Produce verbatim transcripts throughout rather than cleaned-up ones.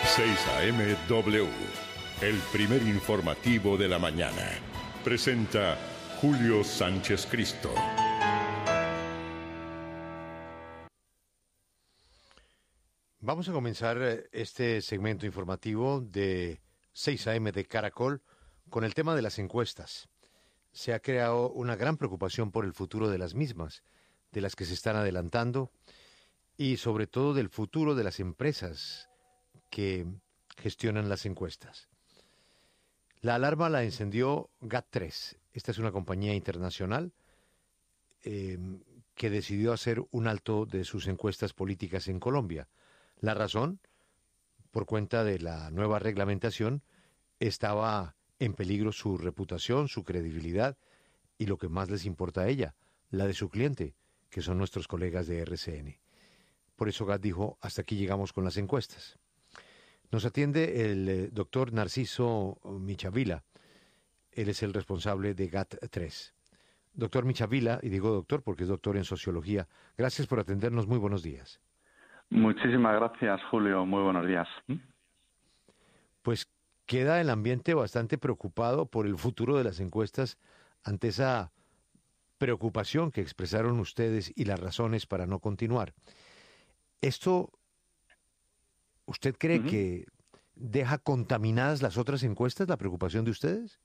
seis A M W, el primer informativo de la mañana. Presenta Julio Sánchez Cristo. Vamos a comenzar este segmento informativo de seis A M de Caracol con el tema de las encuestas. Se ha creado una gran preocupación por el futuro de las mismas, de las que se están adelantando y sobre todo del futuro de las empresas que gestionan las encuestas. La alarma la encendió G A T tres. Esta es una compañía internacional eh, que decidió hacer un alto de sus encuestas políticas en Colombia. La razón, por cuenta de la nueva reglamentación, estaba en peligro su reputación, su credibilidad y lo que más les importa a ella, la de su cliente, que son nuestros colegas de R C N. Por eso G A T dijo, hasta aquí llegamos con las encuestas. Nos atiende el eh, doctor Narciso Michavila. Él es el responsable de G A T tres. Doctor Michavila, y digo doctor porque es doctor en sociología, gracias por atendernos. Muy buenos días. Muchísimas gracias, Julio. Muy buenos días. Pues queda el ambiente bastante preocupado por el futuro de las encuestas ante esa preocupación que expresaron ustedes y las razones para no continuar. ¿Esto usted cree uh-huh. que deja contaminadas las otras encuestas, la preocupación de ustedes?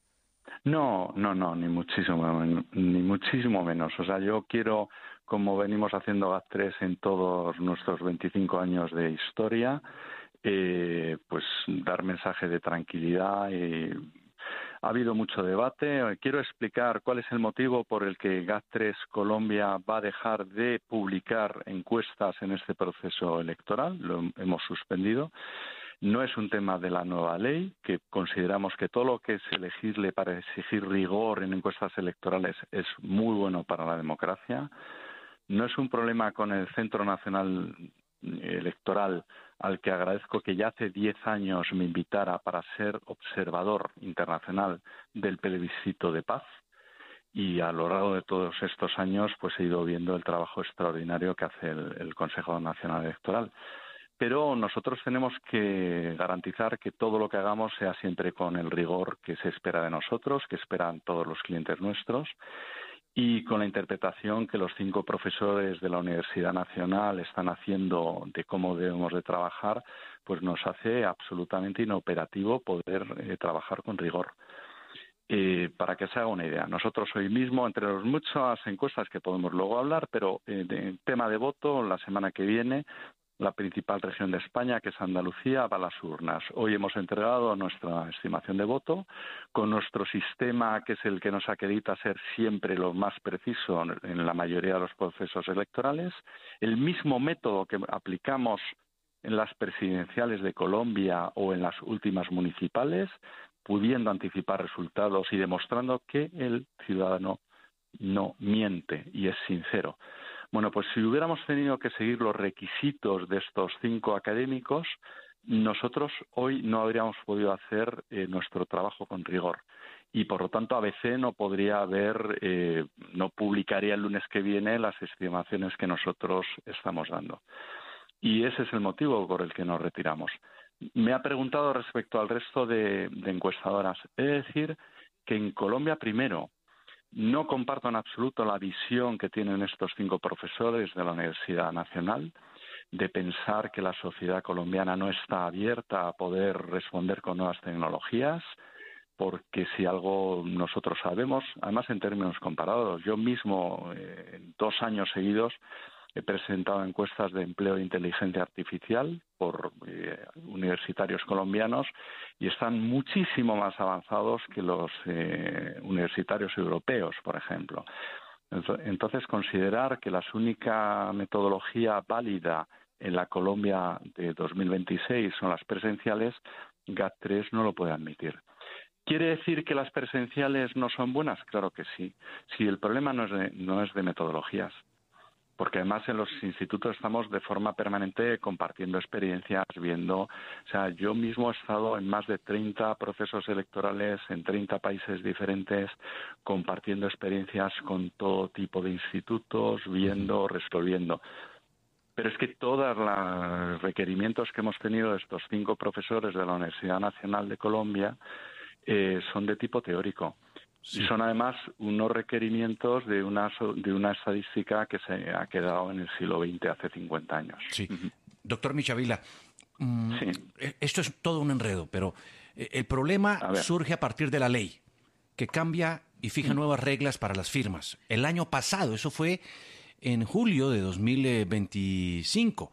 No, no, no, ni muchísimo, ni muchísimo menos. O sea, yo quiero, como venimos haciendo G A T tres en todos nuestros veinticinco años de historia, eh, pues dar mensaje de tranquilidad. Eh, ha habido mucho debate. Quiero explicar cuál es el motivo por el que G A T tres Colombia va a dejar de publicar encuestas en este proceso electoral. Lo hemos suspendido. No es un tema de la nueva ley, que consideramos que todo lo que es elegirle para exigir rigor en encuestas electorales es muy bueno para la democracia. No es un problema con el Centro Nacional Electoral, al que agradezco que ya hace diez años me invitara para ser observador internacional del plebiscito de paz. Y a lo largo de todos estos años pues he ido viendo el trabajo extraordinario que hace el, el Consejo Nacional Electoral. Pero nosotros tenemos que garantizar que todo lo que hagamos sea siempre con el rigor que se espera de nosotros, que esperan todos los clientes nuestros, y con la interpretación que los cinco profesores de la Universidad Nacional están haciendo de cómo debemos de trabajar, pues nos hace absolutamente inoperativo poder eh, trabajar con rigor. Eh, para que se haga una idea, nosotros hoy mismo, entre las muchas encuestas que podemos luego hablar, pero eh, de tema de voto, la semana que viene, la principal región de España, que es Andalucía, va a las urnas. Hoy hemos entregado nuestra estimación de voto con nuestro sistema, que es el que nos acredita ser siempre lo más preciso en la mayoría de los procesos electorales, el mismo método que aplicamos en las presidenciales de Colombia o en las últimas municipales, pudiendo anticipar resultados y demostrando que el ciudadano no miente y es sincero. Bueno, pues si hubiéramos tenido que seguir los requisitos de estos cinco académicos, nosotros hoy no habríamos podido hacer eh, nuestro trabajo con rigor. Y por lo tanto A B C no podría haber, eh, no publicaría el lunes que viene las estimaciones que nosotros estamos dando. Y ese es el motivo por el que nos retiramos. Me ha preguntado respecto al resto de, de encuestadoras. He de decir que en Colombia, primero, no comparto en absoluto la visión que tienen estos cinco profesores de la Universidad Nacional de pensar que la sociedad colombiana no está abierta a poder responder con nuevas tecnologías, porque si algo nosotros sabemos, además en términos comparados, yo mismo eh, en dos años seguidos he presentado encuestas de empleo de inteligencia artificial por eh, universitarios colombianos y están muchísimo más avanzados que los eh, universitarios europeos, por ejemplo. Entonces, considerar que la única metodología válida en la Colombia de dos mil veintiséis son las presenciales, G A T tres no lo puede admitir. ¿Quiere decir que las presenciales no son buenas? Claro que sí. Si el problema no es de, no es de metodologías, porque además en los institutos estamos de forma permanente compartiendo experiencias, viendo, o sea, yo mismo he estado en más de treinta procesos electorales en treinta países diferentes, compartiendo experiencias con todo tipo de institutos, viendo, resolviendo. Pero es que todos los requerimientos que hemos tenido de estos cinco profesores de la Universidad Nacional de Colombia eh, son de tipo teórico. Sí. Y son además unos requerimientos de una, de una estadística que se ha quedado en el siglo veinte, hace cincuenta años. Sí. Uh-huh. Doctor Michavila, mmm, sí. esto es todo un enredo, pero el problema surge a partir de la ley, que cambia y fija nuevas reglas para las firmas. El año pasado, eso fue en julio de dos mil veinticinco,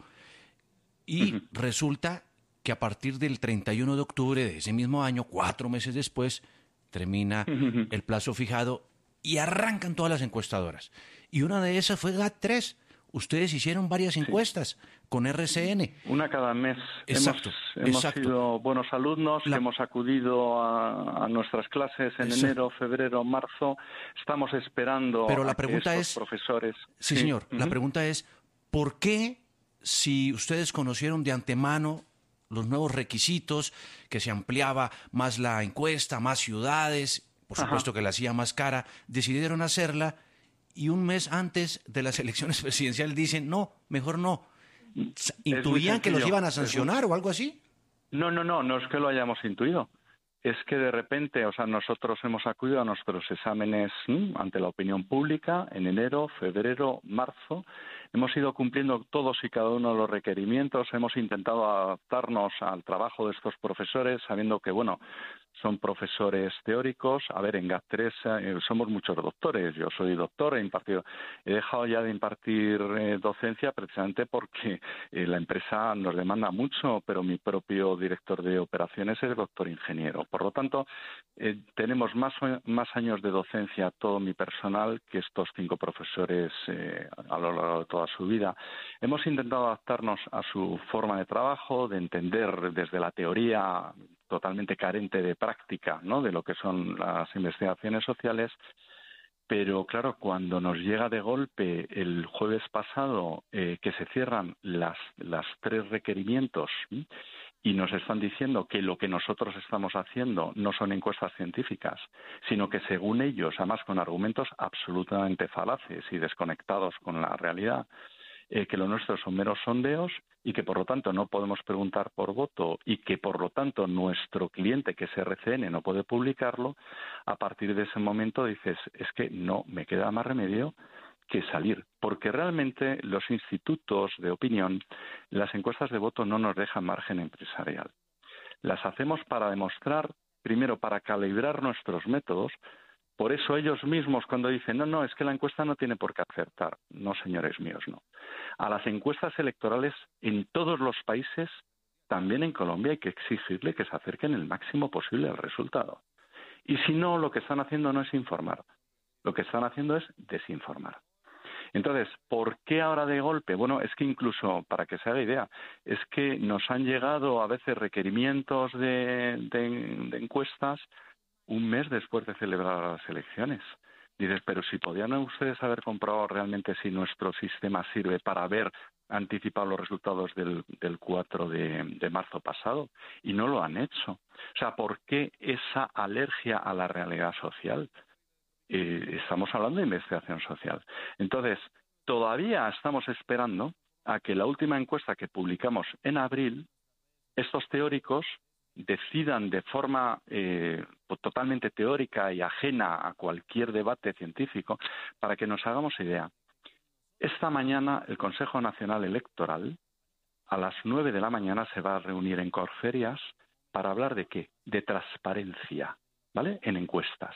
y uh-huh. resulta que a partir del treinta y uno de octubre de ese mismo año, cuatro meses después, termina uh-huh. el plazo fijado y arrancan todas las encuestadoras. Y una de esas fue G A T tres. Ustedes hicieron varias encuestas sí. con R C N. Una cada mes. Exacto. Hemos, hemos exacto. sido buenos alumnos, La... hemos acudido a, a nuestras clases en exacto. enero, febrero, marzo. Estamos esperando Pero la a pregunta que es, estos profesores... Sí, sí. señor. Uh-huh. La pregunta es, ¿por qué, si ustedes conocieron de antemano los nuevos requisitos, que se ampliaba más la encuesta, más ciudades, por supuesto Ajá. que la hacía más cara, decidieron hacerla y un mes antes de las elecciones presidenciales dicen, no, mejor no? ¿Intuían que los iban a sancionar muy... o algo así? No, no, no, no es que lo hayamos intuido. Es que de repente, o sea, nosotros hemos acudido a nuestros exámenes ¿sí? ante la opinión pública en enero, febrero, marzo. Hemos ido cumpliendo todos y cada uno de los requerimientos. Hemos intentado adaptarnos al trabajo de estos profesores, sabiendo que, bueno, son profesores teóricos. A ver, en G A T tres eh, somos muchos doctores. Yo soy doctor, he impartido, he dejado ya de impartir eh, docencia precisamente porque eh, la empresa nos demanda mucho, pero mi propio director de operaciones es doctor ingeniero. Por lo tanto, eh, tenemos más, más años de docencia todo mi personal que estos cinco profesores eh, a lo largo de toda su vida. Hemos intentado adaptarnos a su forma de trabajo, de entender desde la teoría totalmente carente de práctica, ¿no?, de lo que son las investigaciones sociales, pero claro, cuando nos llega de golpe el jueves pasado eh, que se cierran las, las tres requerimientos ¿sí? y nos están diciendo que lo que nosotros estamos haciendo no son encuestas científicas, sino que según ellos, además con argumentos absolutamente falaces y desconectados con la realidad, Eh, que lo nuestro son meros sondeos y que por lo tanto no podemos preguntar por voto y que por lo tanto nuestro cliente, que es R C N, no puede publicarlo, a partir de ese momento dices, es que no me queda más remedio que salir, porque realmente los institutos de opinión, las encuestas de voto no nos dejan margen empresarial. Las hacemos para demostrar, primero para calibrar nuestros métodos. Por eso ellos mismos cuando dicen, no, no, es que la encuesta no tiene por qué acertar. No, señores míos, no. A las encuestas electorales en todos los países, también en Colombia, hay que exigirle que se acerquen el máximo posible al resultado. Y si no, lo que están haciendo no es informar. Lo que están haciendo es desinformar. Entonces, ¿por qué ahora de golpe? Bueno, es que incluso, para que se haga idea, es que nos han llegado a veces requerimientos de, de, de encuestas un mes después de celebrar las elecciones. Dices, pero si podían ustedes haber comprobado realmente si nuestro sistema sirve para haber anticipado los resultados del, del cuatro de marzo pasado, y no lo han hecho. O sea, ¿por qué esa alergia a la realidad social? Eh, estamos hablando de investigación social. Entonces, todavía estamos esperando a que la última encuesta que publicamos en abril, estos teóricos decidan de forma eh, totalmente teórica y ajena a cualquier debate científico, para que nos hagamos idea. Esta mañana el Consejo Nacional Electoral a las nueve de la mañana se va a reunir en Corferias para hablar de qué, de transparencia, ¿vale?, en encuestas.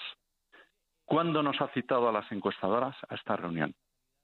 ¿Cuándo nos ha citado a las encuestadoras a esta reunión?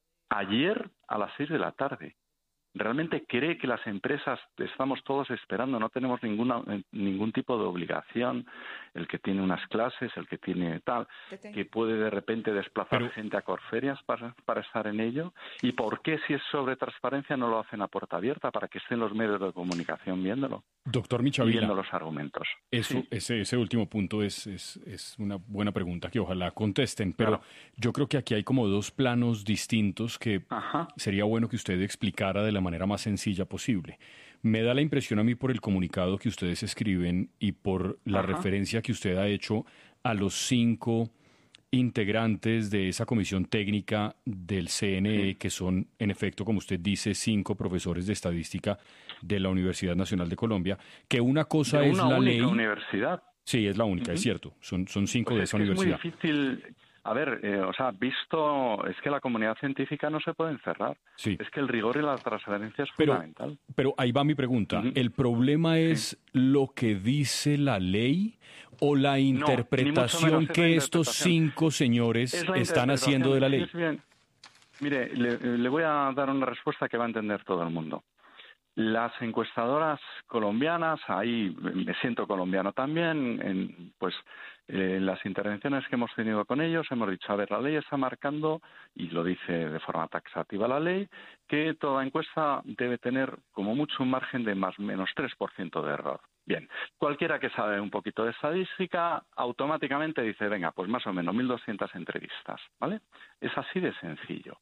Ayer a las seis de la tarde. ¿Realmente cree que las empresas estamos todos esperando? No tenemos ninguna ningún tipo de obligación. El que tiene unas clases, el que tiene tal, que puede de repente desplazar Pero... gente a Corferias para, para estar en ello. ¿Y por qué, si es sobre transparencia, no lo hacen a puerta abierta para que estén los medios de comunicación viéndolo? Doctor Michavila, viendo los argumentos. Eso, sí. ese, ese último punto es, es, es una buena pregunta que ojalá contesten, pero claro, yo creo que aquí hay como dos planos distintos que Ajá. sería bueno que usted explicara de la manera más sencilla posible. Me da la impresión a mí por el comunicado que ustedes escriben y por la Ajá. referencia que usted ha hecho a los cinco integrantes de esa comisión técnica del C N E, sí. que son, en efecto, como usted dice, cinco profesores de estadística de la Universidad Nacional de Colombia, que una cosa de es una la única ley... universidad. Sí, es la única, uh-huh. es cierto. Son, son cinco pues de esa es que universidad. Es muy difícil... A ver, eh, o sea, visto, es que la comunidad científica no se puede encerrar. Sí. Es que el rigor y la transparencia es pero, fundamental. Pero ahí va mi pregunta. Uh-huh. ¿El problema es sí. lo que dice la ley o la interpretación no, que estos cinco señores están haciendo de la ley? Bien. Mire, le, le voy a dar una respuesta que va a entender todo el mundo. Las encuestadoras colombianas, ahí me siento colombiano también, en, pues en las intervenciones que hemos tenido con ellos hemos dicho, a ver, la ley está marcando, y lo dice de forma taxativa la ley, que toda encuesta debe tener como mucho un margen de más o menos tres por ciento de error. Bien, cualquiera que sabe un poquito de estadística automáticamente dice, venga, pues más o menos mil doscientas entrevistas, ¿vale? Es así de sencillo.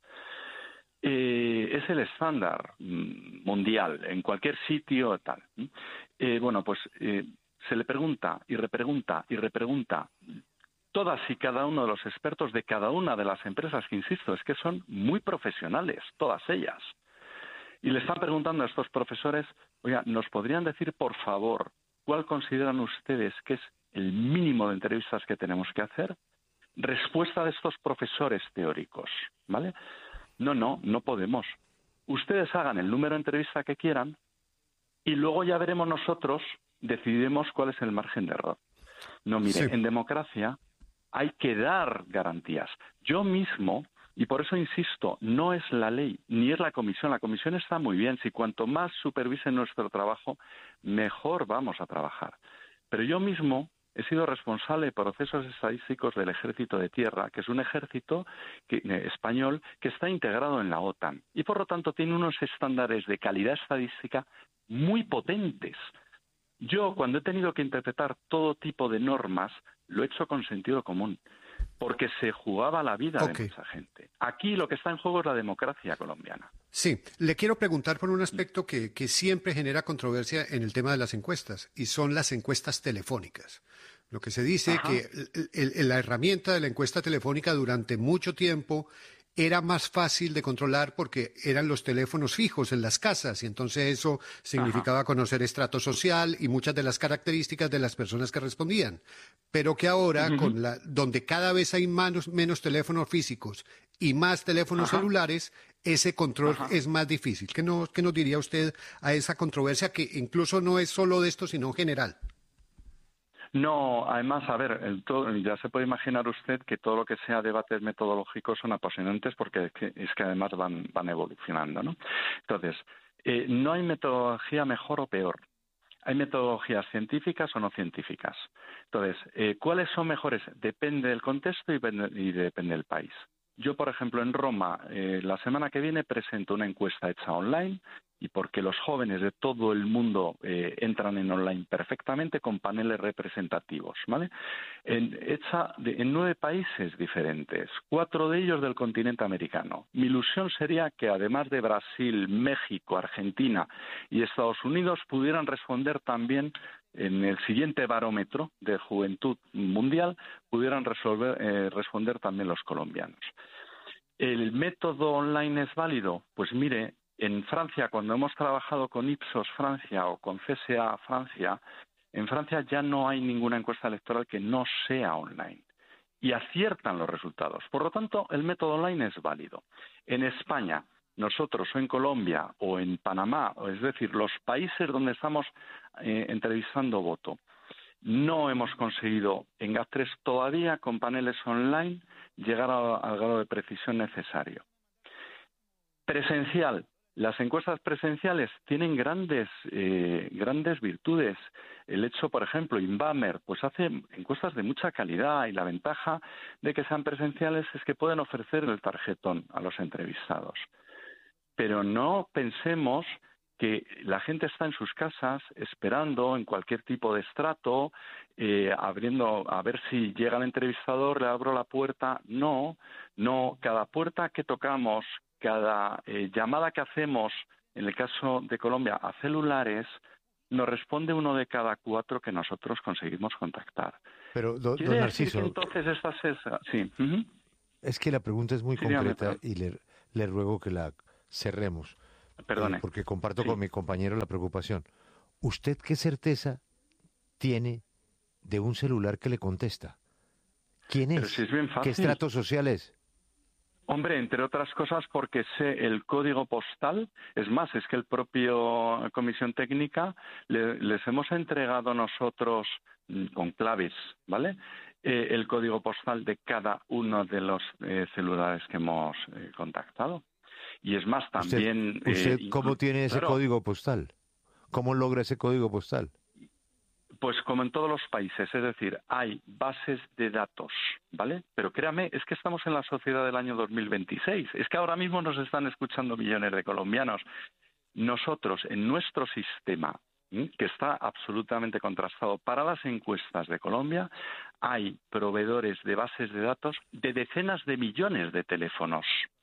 Eh, es el estándar mundial, en cualquier sitio tal. Eh, bueno, pues eh, se le pregunta y repregunta y repregunta todas y cada uno de los expertos de cada una de las empresas, que insisto, es que son muy profesionales, todas ellas. Y le están preguntando a estos profesores, oiga, ¿nos podrían decir, por favor, cuál consideran ustedes que es el mínimo de entrevistas que tenemos que hacer? Respuesta de estos profesores teóricos, ¿vale? No, no, no podemos. Ustedes hagan el número de entrevista que quieran y luego ya veremos nosotros, decidiremos cuál es el margen de error. No, mire, sí. En democracia hay que dar garantías. Yo mismo, y por eso insisto, no es la ley, ni es la comisión. La comisión está muy bien. Si cuanto más supervisen nuestro trabajo, mejor vamos a trabajar. Pero yo mismo he sido responsable de procesos estadísticos del Ejército de Tierra, que es un ejército que, eh, español que está integrado en la OTAN y, por lo tanto, tiene unos estándares de calidad estadística muy potentes. Yo, cuando he tenido que interpretar todo tipo de normas, lo he hecho con sentido común, porque se jugaba la vida okay. de mucha gente. Aquí lo que está en juego es la democracia colombiana. Sí, le quiero preguntar por un aspecto que, que siempre genera controversia en el tema de las encuestas, y son las encuestas telefónicas. Lo que se dice Ajá. que el, el, la herramienta de la encuesta telefónica durante mucho tiempo era más fácil de controlar porque eran los teléfonos fijos en las casas, y entonces eso significaba Ajá. conocer estrato social y muchas de las características de las personas que respondían. Pero que ahora, uh-huh. con la, donde cada vez hay manos, menos teléfonos físicos y más teléfonos Ajá. celulares, ese control Ajá. es más difícil. ¿Qué nos, qué nos diría usted a esa controversia que incluso no es solo de esto, sino en general? No, además, a ver, el todo, ya se puede imaginar usted que todo lo que sea debates metodológicos son apasionantes porque es que, es que además van, van evolucionando, ¿no? Entonces, eh, no hay metodología mejor o peor. Hay metodologías científicas o no científicas. Entonces, eh, ¿cuáles son mejores? Depende del contexto y depende, y depende del país. Yo, por ejemplo, en Roma, eh, la semana que viene presento una encuesta hecha online, y porque los jóvenes de todo el mundo eh, entran en online perfectamente con paneles representativos, ¿vale? En, hecha de, en nueve países diferentes, cuatro de ellos del continente americano. Mi ilusión sería que además de Brasil, México, Argentina y Estados Unidos pudieran responder también en el siguiente barómetro de juventud mundial, pudieran resolver, eh, responder también los colombianos. ¿El método online es válido? Pues mire, en Francia, cuando hemos trabajado con Ipsos Francia o con C S A Francia, en Francia ya no hay ninguna encuesta electoral que no sea online y aciertan los resultados. Por lo tanto, el método online es válido. En España, nosotros o en Colombia o en Panamá, es decir, los países donde estamos eh, entrevistando voto, no hemos conseguido en GAT tres todavía con paneles online llegar a, al grado de precisión necesario. Presencial. Las encuestas presenciales tienen grandes eh, grandes virtudes. El hecho, por ejemplo, Inbamer, pues hace encuestas de mucha calidad y la ventaja de que sean presenciales es que pueden ofrecer el tarjetón a los entrevistados. Pero no pensemos que la gente está en sus casas esperando en cualquier tipo de estrato, eh, abriendo a ver si llega el entrevistador, le abro la puerta. No, no, cada puerta que tocamos, cada eh, llamada que hacemos, en el caso de Colombia, a celulares, nos responde uno de cada cuatro que nosotros conseguimos contactar. Pero, do, ¿Quiere don decir Narciso, que entonces estas es... Sí. Uh-huh. Es que la pregunta es muy sí, concreta dígame, y le, le ruego que la cerremos. Perdone. Eh, porque comparto sí. con mi compañero la preocupación. ¿Usted qué certeza tiene de un celular que le contesta? ¿Quién es? Pero si es bien fácil. ¿Qué estrato social es? Hombre, entre otras cosas porque sé el código postal. Es más, es que el propio Comisión Técnica le, les hemos entregado nosotros con claves, ¿vale? Eh, el código postal de cada uno de los eh, celulares que hemos eh, contactado. Y es más, también... ¿Usted, usted eh, cómo inclu- tiene ese claro, código postal? ¿Cómo logra ese código postal? Pues como en todos los países, es decir, hay bases de datos, ¿vale? Pero créame, es que estamos en la sociedad del año dos mil veintiséis. Es que ahora mismo nos están escuchando millones de colombianos. Nosotros, en nuestro sistema, ¿sí?, que está absolutamente contrastado para las encuestas de Colombia, hay proveedores de bases de datos de decenas de millones de teléfonos.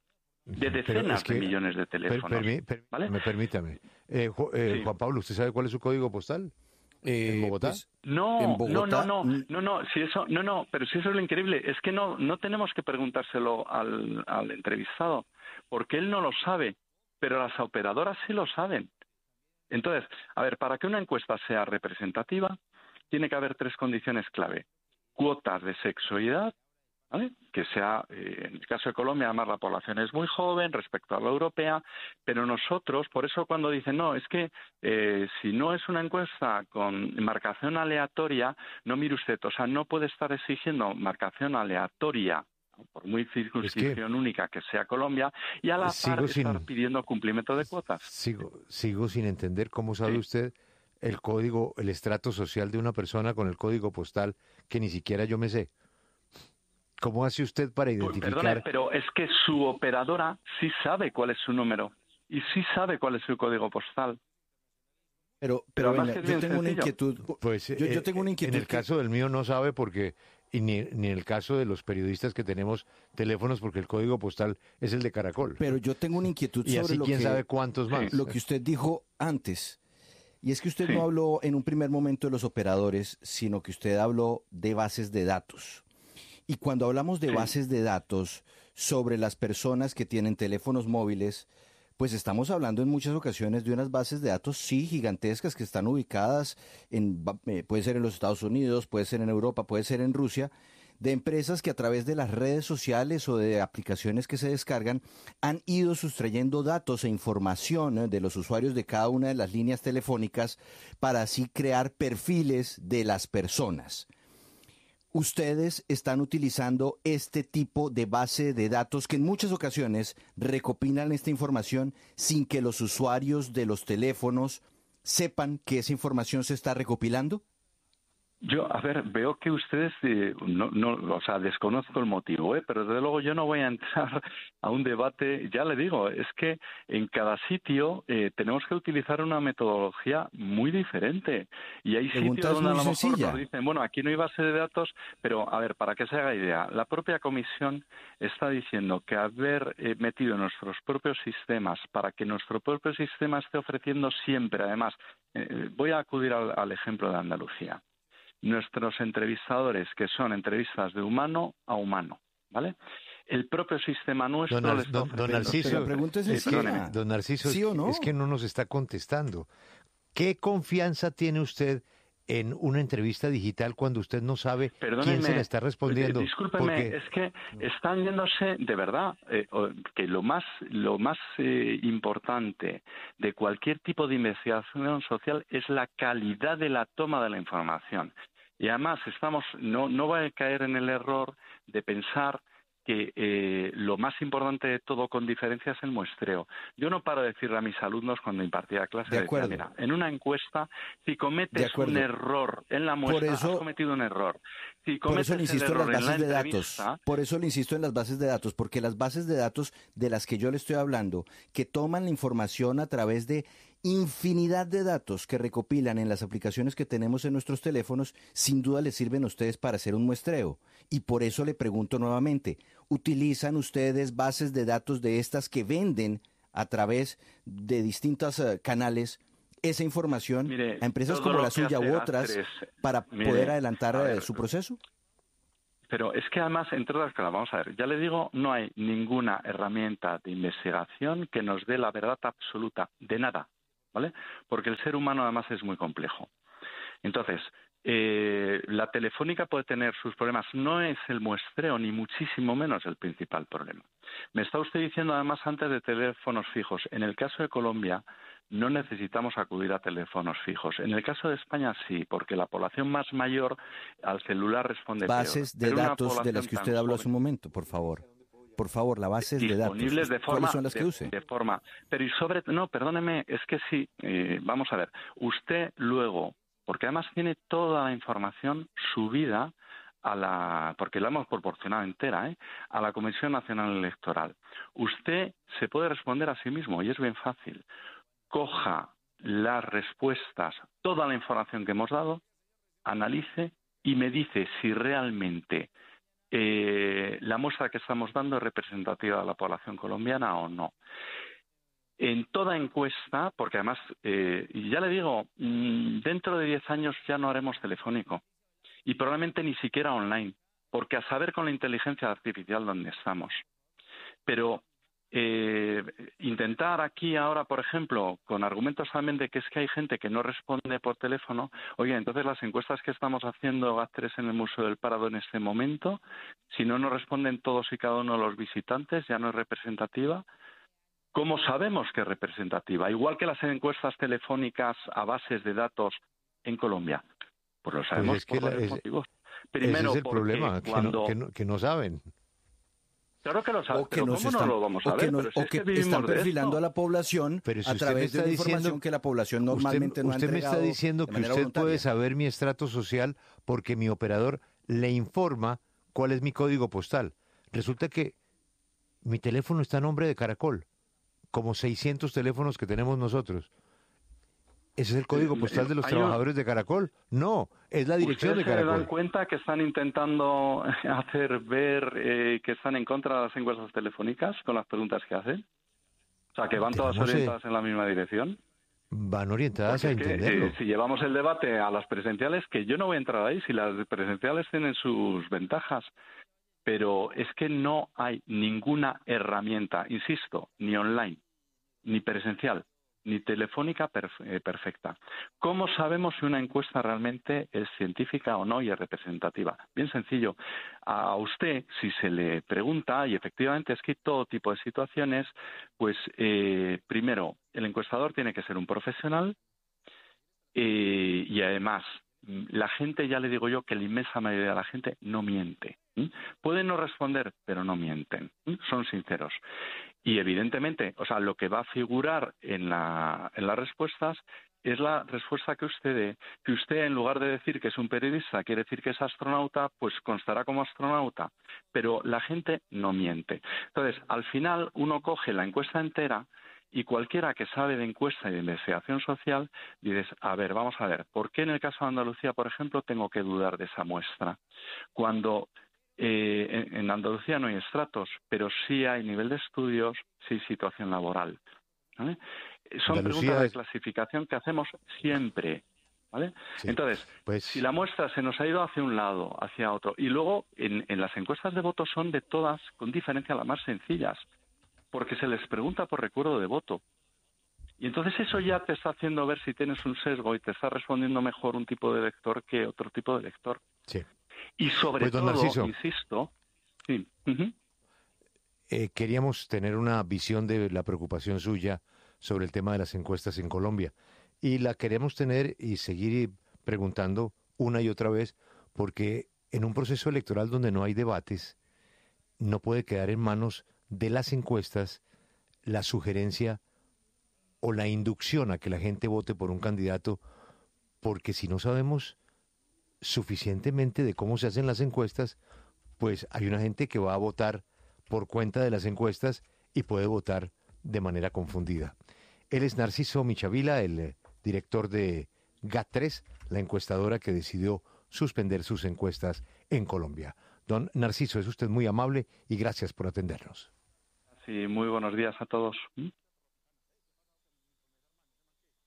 De decenas es que, de millones de teléfonos. Per, per, per, ¿vale? Me permítame. Eh, eh, sí. Juan Pablo, ¿usted sabe cuál es su código postal? Eh, ¿En Bogotá? Pues, no, en Bogotá, no, no, no, no, no, si eso, no, no, pero si eso es lo increíble, es que no, no tenemos que preguntárselo al, al entrevistado, porque él no lo sabe, pero las operadoras sí lo saben. Entonces, a ver, para que una encuesta sea representativa, tiene que haber tres condiciones clave: cuotas de sexo y edad, ¿vale? Que sea, eh, en el caso de Colombia, además la población es muy joven respecto a la europea, pero nosotros, por eso cuando dicen, no, es que eh, si no es una encuesta con marcación aleatoria, no mire usted, o sea, no puede estar exigiendo marcación aleatoria, por muy circunscripción es que única que sea Colombia, y a la par sin, estar pidiendo cumplimiento de cuotas. Sigo, sigo sin entender cómo sabe sí. usted el código, el estrato social de una persona con el código postal que ni siquiera yo me sé. ¿Cómo hace usted para identificar? Perdone, pero es que su operadora sí sabe cuál es su número y sí sabe cuál es su código postal. Pero, pero, pero venga, yo tengo una inquietud. Pues yo, yo tengo una inquietud. En el que... caso del mío no sabe porque, y ni, ni en el caso de los periodistas que tenemos teléfonos, porque el código postal es el de Caracol. Pero yo tengo una inquietud y sobre así lo quién que, sabe cuántos más. Lo que usted dijo antes. Y es que usted sí. no habló en un primer momento de los operadores, sino que usted habló de bases de datos. Y cuando hablamos de sí. bases de datos sobre las personas que tienen teléfonos móviles, pues estamos hablando en muchas ocasiones de unas bases de datos, sí, gigantescas, que están ubicadas en, eh, puede ser en los Estados Unidos, puede ser en Europa, puede ser en Rusia, de empresas que a través de las redes sociales o de aplicaciones que se descargan han ido sustrayendo datos e información ¿eh? de los usuarios de cada una de las líneas telefónicas para así crear perfiles de las personas. Ustedes están utilizando este tipo de base de datos que en muchas ocasiones recopilan esta información sin que los usuarios de los teléfonos sepan que esa información se está recopilando. Yo, a ver, veo que ustedes, eh, no, no, o sea, desconozco el motivo, ¿eh? Pero desde luego yo no voy a entrar a un debate. Ya le digo, es que en cada sitio eh, tenemos que utilizar una metodología muy diferente. Y hay Pregunta sitios donde a lo mejor sencilla. nos dicen, bueno, aquí no hay base de datos, pero a ver, para que se haga idea, la propia comisión está diciendo que haber eh, metido nuestros propios sistemas para que nuestro propio sistema esté ofreciendo siempre, además, eh, voy a acudir al, al ejemplo de Andalucía. Nuestros entrevistadores, que son entrevistas de humano a humano, ¿vale? El propio sistema nuestro... Don, le está don, don Narciso, la pregunta es, es que, don Narciso ¿sí es, o no? es que no nos está contestando. ¿Qué confianza tiene usted en una entrevista digital cuando usted no sabe Perdóneme, quién se la está respondiendo? Discúlpeme, porque... es que están yéndose, de verdad, eh, que lo más, lo más eh, importante de cualquier tipo de investigación social es la calidad de la toma de la información. Y además estamos, no, no va a caer en el error de pensar que eh, lo más importante de todo con diferencia es el muestreo. Yo no paro de decirle a mis alumnos cuando impartía clase, de acuerdo. Decía, mira, en una encuesta, si cometes un error en la muestra, por eso, has cometido un error. Si por eso le insisto en las bases en de datos. Por eso le insisto en las bases de datos, porque las bases de datos de las que yo le estoy hablando, que toman la información a través de infinidad de datos que recopilan en las aplicaciones que tenemos en nuestros teléfonos, sin duda les sirven a ustedes para hacer un muestreo. Y por eso le pregunto nuevamente, ¿utilizan ustedes bases de datos de estas que venden a través de distintos uh, canales esa información mire, a empresas como la suya u otras tres, para mire, poder adelantar ver, su proceso? Pero es que además, entre otras cosas, vamos a ver, ya le digo, no hay ninguna herramienta de investigación que nos dé la verdad absoluta de nada, ¿vale? Porque el ser humano además es muy complejo. Entonces, eh, la telefónica puede tener sus problemas, no es el muestreo, ni muchísimo menos el principal problema. Me está usted diciendo además antes de teléfonos fijos. En el caso de Colombia no necesitamos acudir a teléfonos fijos. En el caso de España sí, porque la población más mayor al celular responde Bases peor. de datos de las que usted habló hace un momento, por favor. Por favor, las bases de datos. De forma, ¿Cuáles son las de, que use? De forma, pero y sobre, no, perdóneme, es que sí, eh, vamos a ver, usted luego, porque además tiene toda la información subida a la, porque la hemos proporcionado entera, ¿eh? a la Comisión Nacional Electoral. Usted se puede responder a sí mismo y es bien fácil. Coja las respuestas, toda la información que hemos dado, analice y me dice si realmente eh, la muestra que estamos dando es representativa de la población colombiana o no. En toda encuesta, porque además, eh, ya le digo, dentro de diez años ya no haremos telefónico y probablemente ni siquiera online, porque a saber con la inteligencia artificial dónde estamos. Pero eh, intentar aquí ahora, por ejemplo, con argumentos también de que es que hay gente que no responde por teléfono, oye, entonces las encuestas que estamos haciendo GAT tres en el Museo del Prado en este momento, si no nos responden todos y cada uno de los visitantes, ya no es representativa. ¿Cómo sabemos que es representativa? Igual que las encuestas telefónicas a bases de datos en Colombia. Pues lo sabemos pues es que por la, varios es, motivos. Primero, ese es el problema, cuando... que, no, que, no, que no saben. Claro que lo saben, pero ¿cómo están, no lo vamos a o ver? Que no, pero si o es que, que están perfilando a la población pero si a través de una información diciendo, que la población normalmente usted, no ha usted entregado. Usted me está diciendo que usted voluntaria. puede saber mi estrato social porque mi operador le informa cuál es mi código postal. Resulta que mi teléfono está a nombre de Caracol, como seiscientos teléfonos que tenemos nosotros. ¿Ese es el código postal de los trabajadores de Caracol? No, es la dirección de Caracol. ¿Ustedes se dan cuenta que están intentando hacer ver eh, que están en contra de las encuestas telefónicas con las preguntas que hacen? O sea, que van todas orientadas en la misma dirección. Van orientadas Porque a entenderlo. Que, eh, si llevamos el debate a las presenciales, que yo no voy a entrar ahí, si las presenciales tienen sus ventajas, pero es que no hay ninguna herramienta, insisto, ni online, ni presencial, ni telefónica perfe- eh, perfecta. ¿Cómo sabemos si una encuesta realmente es científica o no y es representativa? Bien sencillo. A usted, si se le pregunta, y efectivamente es que hay todo tipo de situaciones, pues eh, primero, el encuestador tiene que ser un profesional eh, y además la gente, ya le digo yo, que la inmensa mayoría de la gente no miente. ¿Mm? Pueden no responder, pero no mienten. ¿Mm? Son sinceros. Y evidentemente, o sea, lo que va a figurar en, la, en las respuestas es la respuesta que usted dé. Que usted, en lugar de decir que es un periodista, quiere decir que es astronauta, pues constará como astronauta. Pero la gente no miente. Entonces, al final, uno coge la encuesta entera y cualquiera que sabe de encuesta y de investigación social, dices, a ver, vamos a ver, ¿por qué en el caso de Andalucía, por ejemplo, tengo que dudar de esa muestra? Cuando Eh, en, en Andalucía no hay estratos, pero sí hay nivel de estudios, sí situación laboral. ¿Vale? Son Andalucía preguntas de es... clasificación que hacemos siempre. ¿Vale? Sí, Entonces, pues... si la muestra se nos ha ido hacia un lado, hacia otro, y luego en, en las encuestas de voto son de todas, con diferencia, las más sencillas, porque se les pregunta por recuerdo de voto. Y entonces eso ya te está haciendo ver si tienes un sesgo y te está respondiendo mejor un tipo de elector que otro tipo de elector. Sí. Y sobre pues, don todo, Narciso, insisto, sí. Uh-huh. eh, queríamos tener una visión de la preocupación suya sobre el tema de las encuestas en Colombia. Y la queremos tener y seguir preguntando una y otra vez, porque en un proceso electoral donde no hay debates, no puede quedar en manos de las encuestas la sugerencia o la inducción a que la gente vote por un candidato, porque si no sabemos suficientemente de cómo se hacen las encuestas, pues hay una gente que va a votar por cuenta de las encuestas y puede votar de manera confundida. Él es Narciso Michavila, el eh, director de GAT tres, la encuestadora que decidió suspender sus encuestas en Colombia. Don Narciso, es usted muy amable y gracias por atendernos. Sí, muy buenos días a todos.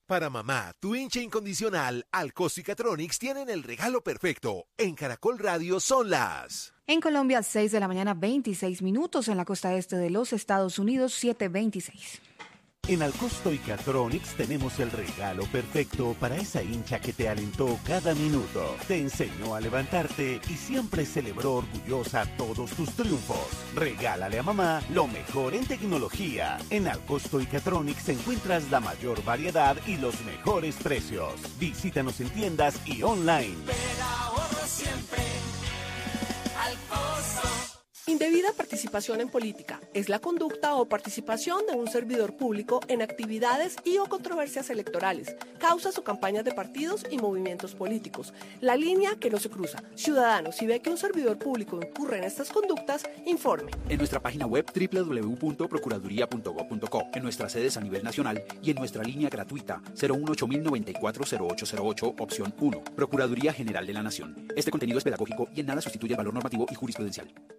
Para mamá, tu hincha incondicional, Alcosto y Catronics tienen el regalo perfecto. En Caracol Radio son las... En Colombia, seis de la mañana, veintiséis minutos. En la costa este de los Estados Unidos, siete veintiséis. En Alcosto y Catronics tenemos el regalo perfecto para esa hincha que te alentó cada minuto, te enseñó a levantarte y siempre celebró orgullosa todos tus triunfos. Regálale a mamá lo mejor en tecnología. En Alcosto y Catronics encuentras la mayor variedad y los mejores precios. Visítanos en tiendas y online. Pero ahorro siempre. Alcosto. Indebida participación en política es la conducta o participación de un servidor público en actividades y o controversias electorales, causas o campañas de partidos y movimientos políticos. La línea que no se cruza. Ciudadano, si ve que un servidor público incurre en estas conductas, informe. En nuestra página web doble u doble u doble u punto procuraduría punto gob punto co, en nuestras sedes a nivel nacional y en nuestra línea gratuita cero uno ocho mil noventa y cuatro cero ocho cero ocho, opción uno. Procuraduría General de la Nación. Este contenido es pedagógico y en nada sustituye el valor normativo y jurisprudencial.